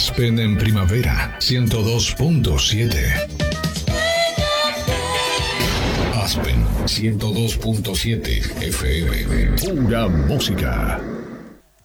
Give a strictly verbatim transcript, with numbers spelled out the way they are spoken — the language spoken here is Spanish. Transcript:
Aspen en primavera, ciento dos punto siete. Aspen ciento dos punto siete F M. Pura música.